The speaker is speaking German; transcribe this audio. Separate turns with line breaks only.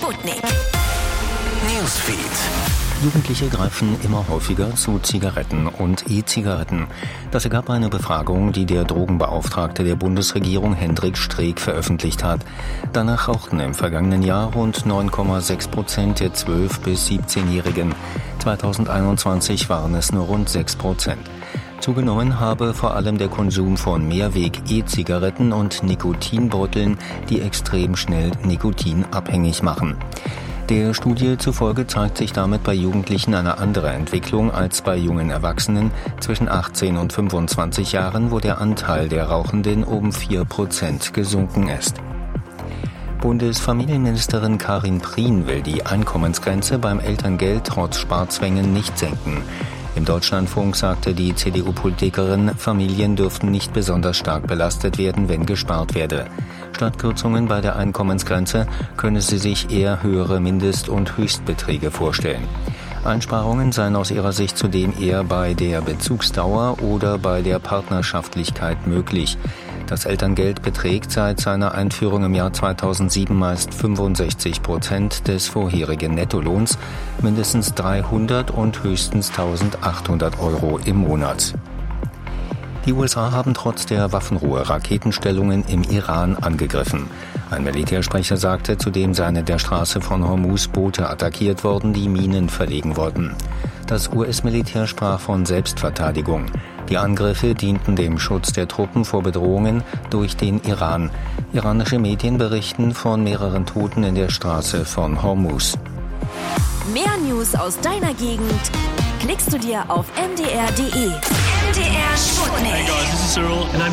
Sputnik
Newsfeed.
Jugendliche greifen immer häufiger zu Zigaretten und E-Zigaretten. Das ergab eine Befragung, die der Drogenbeauftragte der Bundesregierung Hendrik Streeck veröffentlicht hat. Danach rauchten im vergangenen Jahr rund 9,6% der 12- bis 17-Jährigen. 2021 waren es nur rund 6%. Zugenommen habe vor allem der Konsum von Mehrweg-E-Zigaretten und Nikotinbeuteln, die extrem schnell nikotinabhängig machen. Der Studie zufolge zeigt sich damit bei Jugendlichen eine andere Entwicklung als bei jungen Erwachsenen zwischen 18 und 25 Jahren, wo der Anteil der Rauchenden um 4% gesunken ist. Bundesfamilienministerin Karin Prien will die Einkommensgrenze beim Elterngeld trotz Sparzwängen nicht senken. Im Deutschlandfunk sagte die CDU-Politikerin, Familien dürften nicht besonders stark belastet werden, wenn gespart werde. Statt Kürzungen bei der Einkommensgrenze könne sie sich eher höhere Mindest- und Höchstbeträge vorstellen. Einsparungen seien aus ihrer Sicht zudem eher bei der Bezugsdauer oder bei der Partnerschaftlichkeit möglich. Das Elterngeld beträgt seit seiner Einführung im Jahr 2007 meist 65% des vorherigen Nettolohns, mindestens 300 und höchstens 1.800 Euro im Monat. Die USA haben trotz der Waffenruhe Raketenstellungen im Iran angegriffen. Ein Militärsprecher sagte, zudem seien in der Straße von Hormuz Boote attackiert worden, die Minen verlegen wollten. Das US-Militär sprach von Selbstverteidigung. Die Angriffe dienten dem Schutz der Truppen vor Bedrohungen durch den Iran. Iranische Medien berichten von mehreren Toten in der Straße von Hormuz.
Mehr News aus deiner Gegend klickst du dir auf mdr.de. MDR Sputnik.
Hey guys, this is Cyril and I'm